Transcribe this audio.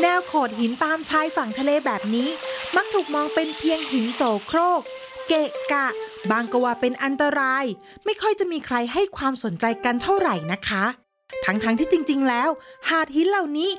แนวโขดหินตามชายฝั่งทะเลแบบนี้มักถูกมองเป็นเพียงหินโสโครกเกะกะบางก็ว่าเป็นอันตรายไม่ค่อยจะมีใครให้ความสนใจกันเท่าไหร่นะคะทั้งที่จริงๆแล้วหาดหินเหล่านี้